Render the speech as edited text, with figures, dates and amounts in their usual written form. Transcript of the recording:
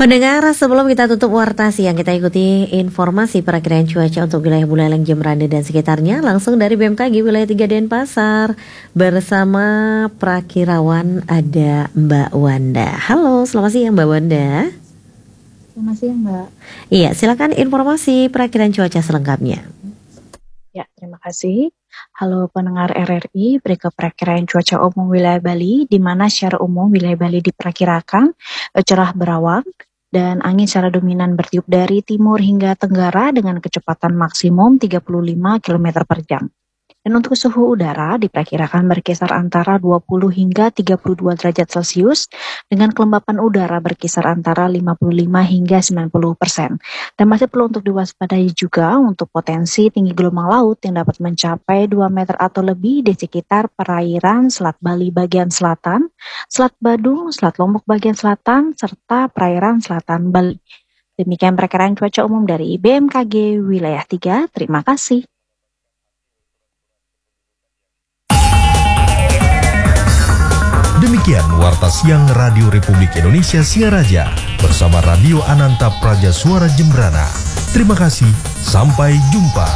Pendengar, sebelum kita tutup warta siang, kita ikuti informasi perakiraan cuaca untuk wilayah Buleleng, Jembrana dan sekitarnya langsung dari BMKG wilayah 3 Denpasar. Bersama Prakirawan ada Mbak Wanda. Halo, selamat siang Mbak Wanda. Selamat siang Mbak. Iya, silakan informasi perakiraan cuaca selengkapnya. Ya, terima kasih. Halo pendengar RRI, berikut perakiraan cuaca umum wilayah Bali, di mana secara umum wilayah Bali diperkirakan cerah berawan dan angin secara dominan bertiup dari timur hingga tenggara dengan kecepatan maksimum 35 km per jam. Dan untuk suhu udara diperkirakan berkisar antara 20 hingga 32 derajat Celcius dengan kelembapan udara berkisar antara 55 hingga 90%. Dan masih perlu untuk diwaspadai juga untuk potensi tinggi gelombang laut yang dapat mencapai 2 meter atau lebih di sekitar perairan Selat Bali bagian selatan, Selat Badung, Selat Lombok bagian selatan, serta perairan selatan Bali. Demikian perakiraan cuaca umum dari BMKG Wilayah 3. Terima kasih. Demikian Warta Siang Radio Republik Indonesia Singaraja bersama Radio Ananta Praja Suara Jembrana. Terima kasih, sampai jumpa.